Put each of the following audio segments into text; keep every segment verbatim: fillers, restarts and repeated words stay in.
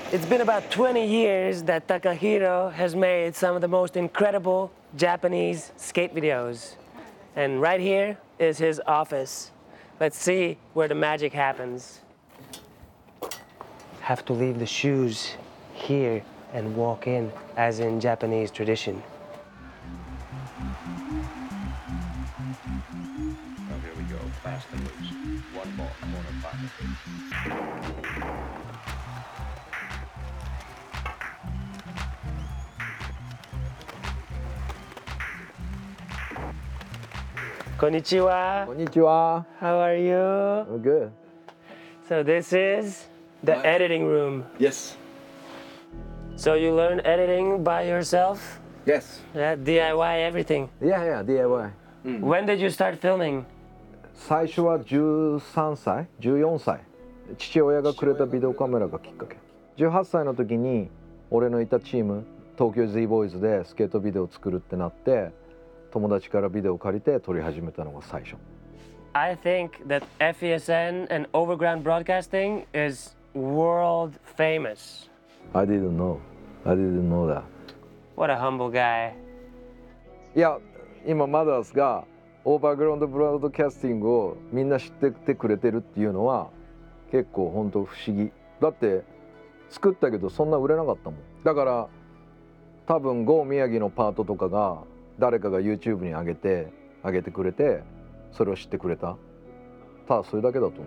It's been about twenty years that Takahiro has made some of the most incredible Japanese skate videos. And right here is his office. Let's see where the magic happens. Have to leave the shoes here and walk in, as in Japanese tradition. Oh, here we go. Fast and loose. One ball, corner pocket. Konnichiwa. こんにちは。 How are you? I'm good. So this is the What? editing room. Yes. So you learn editing by yourself? Yes. Yeah, D I Y everything. Yeah, yeah, ディーアイワイ。 When did you start filming? 最初はじゅうさんさい、じゅうよんさい。父親がくれたビデオカメラがきっかけ。じゅうはっさいの時に俺のいたチーム、東京 Z ボーイズでスケートビデオを作るってなって、友達からビデオを借りて撮り始めたのが最初。 I think that F E S N and Overground Broadcasting is world famous. I didn't know. I didn't know that. What a humble guy. いや、今マダースがオーバーグラウンドブロードキャスティングをみんな知っててくれてるっていうのは結構本当不思議。だって作ったけどそんな売れなかったもん。だから多分ゴー宮城のパートとかが誰かが YouTube に上げて上げてくれてそれを知ってくれた。ただそれだけだと思う。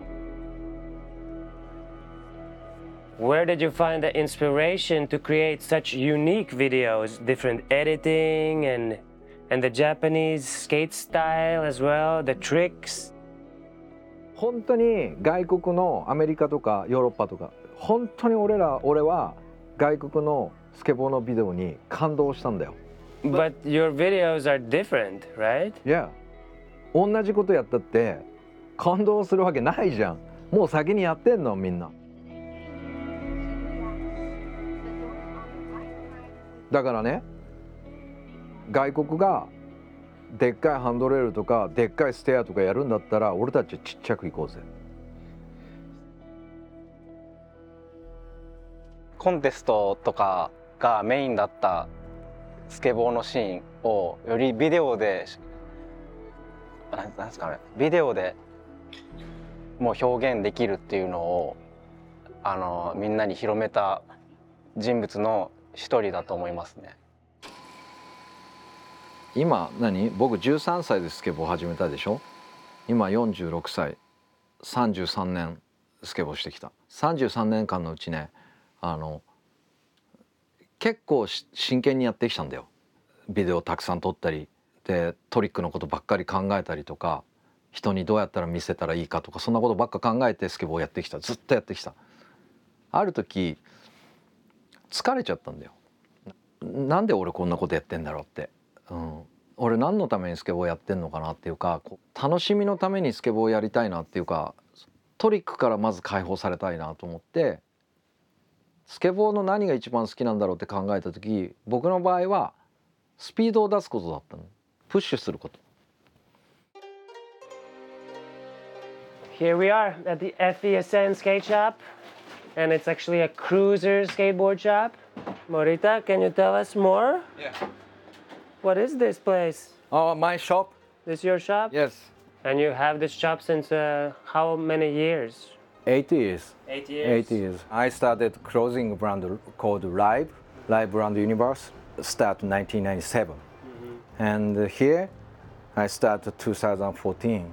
Where did you find the inspiration to create such unique videos, different editing and and the Japanese skate style as well, the tricks? 本当に外国のアメリカとかヨーロッパとか本当に俺ら俺は外国のスケボーのビデオに感動したんだよ。 But your videos are different, right? いや、同じことやったって感動するわけないじゃん。もう先にやってんのみんな。だからね、外国がでっかいハンドレールとかでっかいステアとかやるんだったら俺たちちっちゃく行こうぜ。 コンテストとかがメインだったスケボーのシーンをよりビデオでなんなんですかね、ビデオでもう表現できるっていうのをあのみんなに広めた人物の一人だと思いますね。 今何僕じゅうさんさいでスケボー始めたでしょ。今よんじゅうろくさい、さんじゅうさんねんスケボーしてきた。さんじゅうさんねんかんのうちね、あの結構真剣にやってきたんだよ。ビデオたくさん撮ったりでトリックのことばっかり考えたりとか、人にどうやったら見せたらいいかとかそんなことばっか考えてスケボーやってきた。ずっとやってきた。ある時疲れちゃったんだよ。なんで俺こんなことやってんだろうって、うん、俺何のためにスケボーやってんのかなっていうか、楽しみのためにスケボーやりたいなっていうか、トリックからまず解放されたいなと思って、スケボーの何が一番好きなんだろうって考えた時、僕の場合はスピードを出すことだったの。プッシュすること。 Here we are at the F E S N skate shop, and it's actually a cruiser skateboard shop. Morita, can you tell us more? Yeah. What is this place? Oh, my shop? This your shop? Yes. And you have this shop since uh, how many years? Eight years. Eight years. Eight years. I started clothing brand called Live, Live Brand Universe, start nineteen ninety-seven. Mm-hmm. And here I started two thousand fourteen.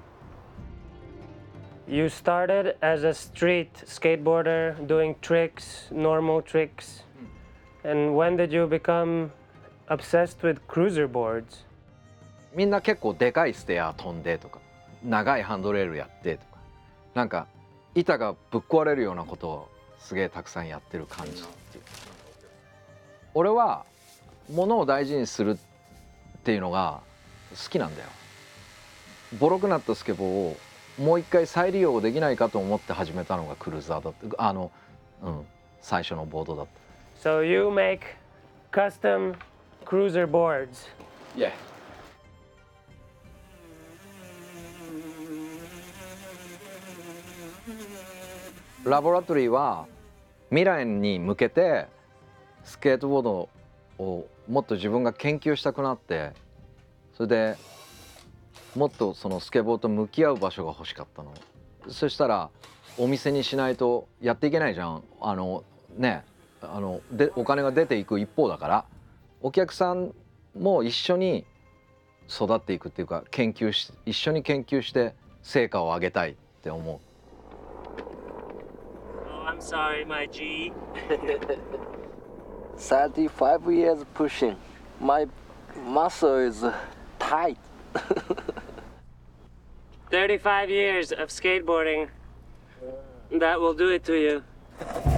You started as a street skateboarder doing tricks, normal tricks. And when did you become obsessed with cruiser boards? みんな結構でかいステア飛んでとか、長いハンドレールやってとか、なんか板がぶっ壊れるようなことをすげえたくさんやってる感じっていう。俺は物を大事にするっていうのが好きなんだよ。ボロくなったスケボーをもう一回再利用できないかと思って始めたのがクルーザーだって、あの、うん、最初のボードだった。 So you make custom cruiser boards? Yeah. ラボラトリーは未来に向けてスケートボードをもっと自分が研究したくなって、それでもっとそのスケボーと向き合う場所が欲しかったの。そしたらお店にしないとやっていけないじゃん。あのね、あのでお金が出ていく一方だから、お客さんも一緒に育っていくっていうか、研究し一緒に研究して成果を上げたいって思う。 Oh, I'm sorry, my G. thirty-five years pushing. My muscle is tight. thirty-five years of skateboarding. That will do it to you.